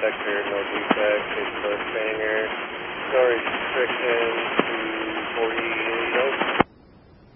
sector, no defect, it's a Stanger, storage restriction to